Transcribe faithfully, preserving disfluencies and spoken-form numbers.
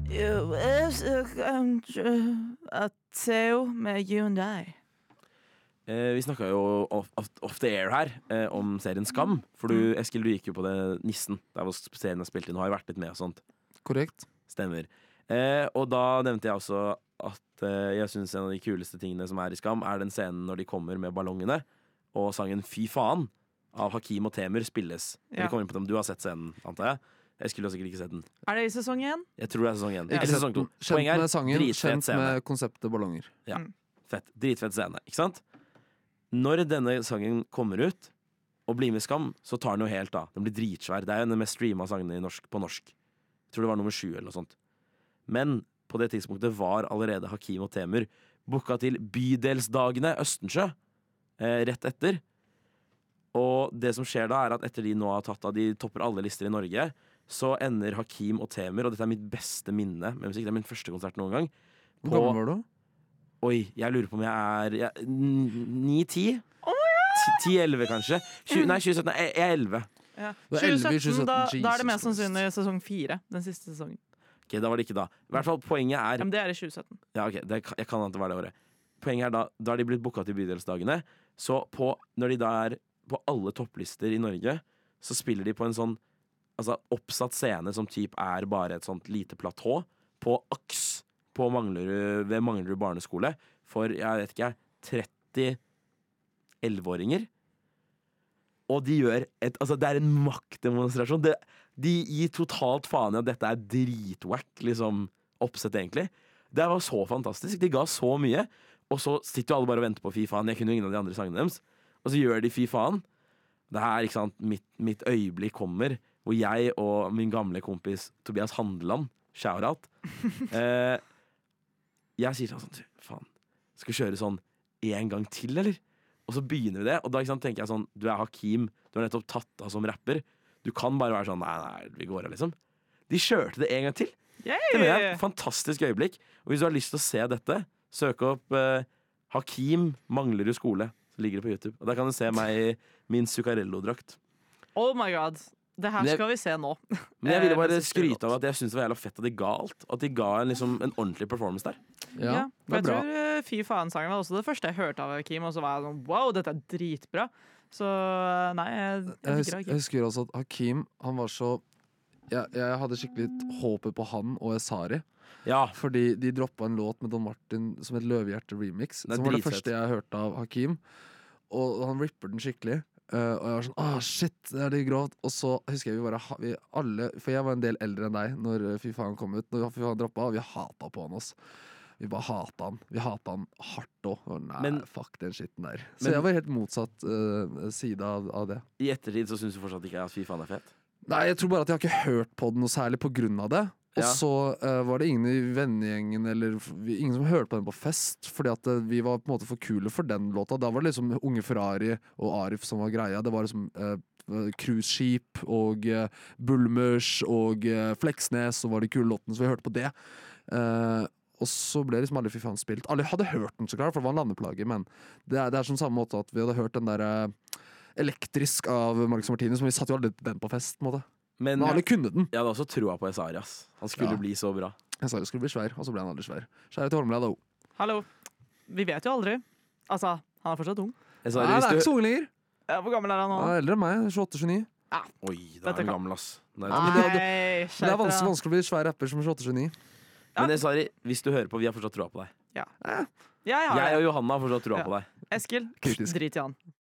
Jo, jeg skal kanskje at Theo med You and I. Eh, vi snakka jo off, off, off the air her eh, om serien Skam. For du, Eskil, du gikk jo på det Nissen, der hvor serien har spilt inn. Og har jo vært litt med og sånt. Korrekt. Stemmer. Eh, og da nevnte jeg også at eh, jeg syns en av de kuleste tingene som er i Skam, er den scenen når de kommer med ballongene, og sangen Fy faen av Hakim og Temer spilles. Ja. Vi kommer inn på dem. Du har sett scenen, antar jeg? Jeg skulle sikkert ikke sett den. Er det i sesong én? Jeg tror det er sesong én. Ikke Ikke sesong to. Kjent Poenget er med sangen, dritfet kjent scene. med konseptet ballonger. Ja, Mm. fett. Dritfett scene, ikke sant? Når denne sangen kommer ut og blir med i Skam, så tar den jo helt av. Den blir dritsvær. Det er jo den mest streama sangen i norsk, på norsk. Jeg tror det var nummer sju eller noe sånt. Men på det tidspunktet var allerede Hakim og Temer booka til Bydelsdagene Østensjø eh, rett etter. Og det som skjer da, er at etter de nå har tatt av, de topper alle lister i Norge, så ender Hakim og Temer, og dette er mitt beste minne med musikk, det er min første konsert noen gang. Hvor gammel var du? Oi, jeg lurer på om jeg er ni-ti? ti-elleve kanskje? tjue, nei, tjue sytten. Jeg er elleve. Ja. Du er elleve i tjue sytten, da, tjue sytten, da er det mest Jesus sannsynlig sesong fire. Den siste sesongen. Ok, da var det ikke da. I hvert fall, poenget er Ja, men det er i tjue sytten. Ja, ok, det, jeg kan ikke være det året. Poenget er da, da har de blitt booka til Bydelsdagene. Så på, når de da er på alle topplister i Norge, så spiller de på en sånn altså oppsatt scene som typ er bare et sånt lite platå på Aks på Manglerud, ved Manglerud barneskole for, jeg vet ikke, tretti elleveåringer. Og de gjør et, altså det er en maktdemonstrasjon. Det, de gir totalt faen i at dette er dritwack, liksom, oppsett egentlig. Det var så fantastisk. De ga så mye, og så sitter jo alle bare og venter på fy faen. Jeg kunne jo ingen av de andre sangene deres. Og så gjør de fy faen. Det her, ikke sant, mitt, mitt øyeblikk kommer, hvor jeg og min gamle kompis Tobias Handeland, shout-out, eh, jeg sier sånn, faen, skal vi kjøre sånn en gang til, eller? Og så begynner vi det, og da ikke sant, tenker jeg sånn, du er Hakim, du har nettopp tatt av som rapper, du kan bare være sånn, nei, nei, vi går av liksom. De kjørte det en gang til. Det er et fantastisk øyeblikk, og hvis du har lyst til å se dette, søk opp eh, Hakim Manglerud skole, så ligger det på YouTube. Og der kan du se meg i min Zuccarello-drakt. Oh my god. Det her Men jeg- skal vi se nå. Men jeg ville Eh, bare mens vi spiller skryte av at jeg synes det var jævla fett at de ga alt. At de ga en, liksom, en ordentlig performance der. Ja, Ja, det for er jeg bra. tror eh, Fy faen-sangen var også det første jeg hørte av Kim, og så var jeg sånn wow, dette er dritbra. Så eh, nei, jeg, Jeg, jeg hus liker jeg Hakim. husker også at Hakim, han var så jeg, jeg hadde skikkelig håpet på han og Esari. Ja, Fordi de droppa en låt med Don Martin som het Løvehjerte remix. Det er Som var det dritfett. første jeg hørte av Hakim. Og han ripper den skikkelig. Uh, og jeg var sånn, ah shit, det er litt grovt. Og så husker jeg vi bare ha- vi alle, for jeg var en del eldre enn deg når uh, Fy faen kom ut. Når Fy faen droppa, og vi hata på han oss. Vi bare hata han. Vi hata han hardt òg. Nei, Men- fuck den skitten der. Så Men- jeg var helt motsatt uh, side av, av det. i ettertid så synes du fortsatt ikke at fy faen er fett. Nei, jeg tror bare at jeg har ikke hørt på den noe særlig på grunn av det. Og Ja. så eh, var det ingen i vennegjengen eller f- vi- ingen som hørte på den på fest, fordi at eh, vi var på en måte for kule for den låta. Da var det liksom Unge Ferrari og Arif som var greia. Det var liksom eh, cruiseskip og uh, Bullmers og eh, Fleksnes, og var de kule låtene, så vi hørte på det. Eh, og så ble liksom alle Fy faen spilt. Alle hadde hørt den, så klart, for det var en landeplage, men det er, det er sånn samme måte at vi hadde hørt den der eh, Elektrisk av Marcus Martinez, men vi satt jo aldri den på fest, på en måte. Men Men alle jeg, kunne den. jeg hadde også troa på Esari, ass. Han skulle Ja. bli så bra. Jeg sa det skulle bli svær, og så ble han aldri svær. Skjære til Holmlia, da. Hallo. Vi vet jo aldri. Altså, han er fortsatt ung. Esari, Nei, det er hvis ikke du... så ung lenger. Ja, hvor gammel er han nå? Han er eldre enn meg. tjueåtte tjueni. Oi, da Dette er han kan- gammel, ass. Nei, men det- det- Nei, Men det er skjerp vanskelig, deg. vanskelig å bli svær rapper som tjueåtte tjueni. Men Esari, hvis du hører på, vi har fortsatt troa på deg. Ja, ja, ja. Jeg og Johanna har fortsatt troa Ja. på deg. Eskil, Kritisk. drit i han.